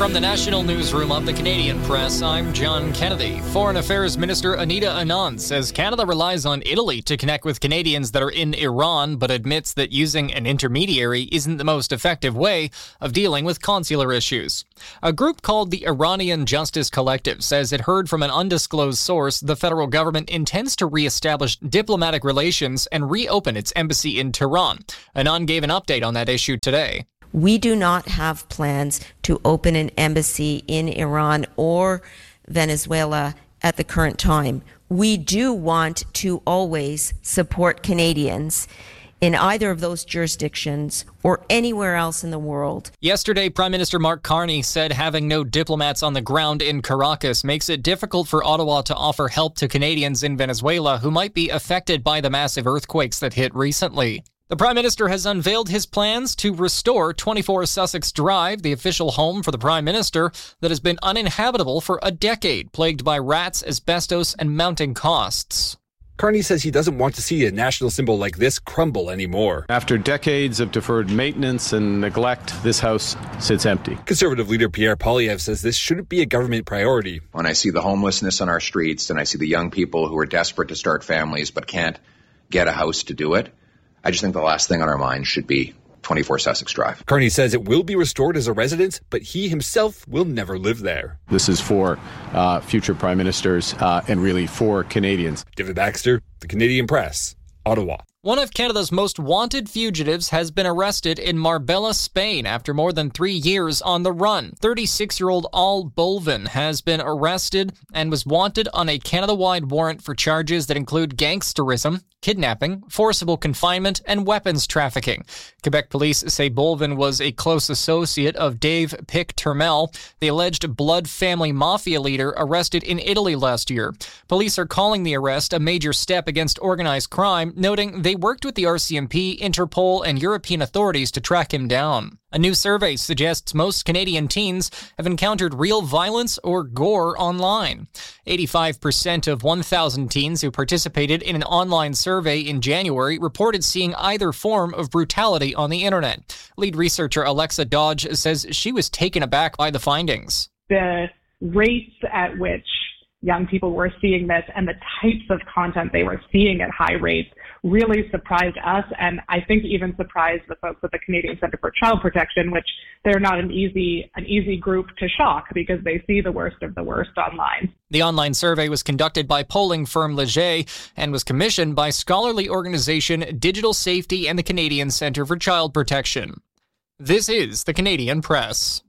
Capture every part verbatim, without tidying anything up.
From the National Newsroom of the Canadian Press, I'm John Kennedy. Foreign Affairs Minister Anita Anand says Canada relies on Italy to connect with Canadians that are in Iran, but admits that using an intermediary isn't the most effective way of dealing with consular issues. A group called the Iranian Justice Collective says it heard from an undisclosed source the federal government intends to reestablish diplomatic relations and reopen its embassy in Tehran. Anand gave an update on that issue today. We do not have plans to open an embassy in Iran or Venezuela at the current time. We do want to always support Canadians in either of those jurisdictions or anywhere else in the world. Yesterday, Prime Minister Mark Carney said having no diplomats on the ground in Caracas makes it difficult for Ottawa to offer help to Canadians in Venezuela who might be affected by the massive earthquakes that hit recently. The Prime Minister has unveiled his plans to restore twenty-four Sussex Drive, the official home for the Prime Minister, that has been uninhabitable for a decade, plagued by rats, asbestos, and mounting costs. Carney says he doesn't want to see a national symbol like this crumble anymore. After decades of deferred maintenance and neglect, this house sits empty. Conservative leader Pierre Poilievre says this shouldn't be a government priority. When I see the homelessness on our streets and I see the young people who are desperate to start families but can't get a house to do it, I just think the last thing on our minds should be twenty-four Sussex Drive. Carney says it will be restored as a residence, but he himself will never live there. This is for uh, future prime ministers uh, and really for Canadians. David Baxter, The Canadian Press, Ottawa. One of Canada's most wanted fugitives has been arrested in Marbella, Spain, after more than three years on the run. thirty-six-year-old Al Bolvin has been arrested and was wanted on a Canada-wide warrant for charges that include gangsterism, kidnapping, forcible confinement, and weapons trafficking. Quebec police say Bolvin was a close associate of Dave Pic Turmel, the alleged blood family mafia leader arrested in Italy last year. Police are calling the arrest a major step against organized crime, noting they worked with the R C M P, Interpol, and European authorities to track him down. A new survey suggests most Canadian teens have encountered real violence or gore online. eighty-five percent of one thousand teens who participated in an online survey in January reported seeing either form of brutality on the internet. Lead researcher Alexa Dodge says she was taken aback by the findings. The rates at which young people were seeing this and the types of content they were seeing at high rates really surprised us, and I think even surprised the folks at the Canadian Centre for Child Protection, which they're not an easy an easy group to shock because they see the worst of the worst online. The online survey was conducted by polling firm Leger and was commissioned by scholarly organization Digital Safety and the Canadian Centre for Child Protection. This is the Canadian Press.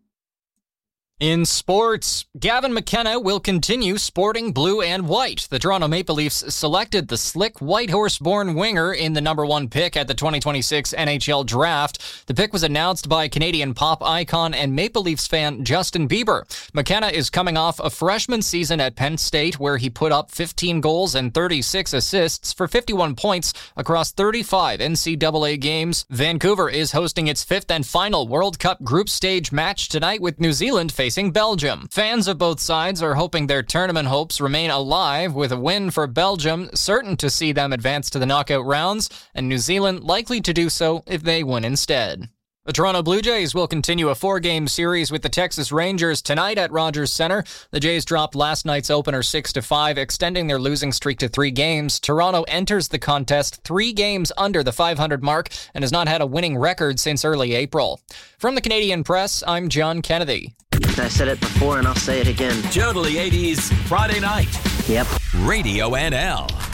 In sports, Gavin McKenna will continue sporting blue and white. The Toronto Maple Leafs selected the slick white horse-born winger in the number one pick at the twenty twenty-six N H L draft. The pick was announced by Canadian pop icon and Maple Leafs fan Justin Bieber. McKenna is coming off a freshman season at Penn State where he put up fifteen goals and thirty-six assists for fifty-one points across thirty-five N C double A games. Vancouver is hosting its fifth and final World Cup group stage match tonight with New Zealand facing Belgium. Fans of both sides are hoping their tournament hopes remain alive, with a win for Belgium certain to see them advance to the knockout rounds, and New Zealand likely to do so if they win instead. The Toronto Blue Jays will continue a four-game series with the Texas Rangers tonight at Rogers Centre. The Jays dropped last night's opener six to five, extending their losing streak to three games. Toronto enters the contest three games under the five hundred mark and has not had a winning record since early April. From the Canadian Press, I'm John Kennedy. I said it before and I'll say it again. Totally eighties Friday night. Yep. Radio N L.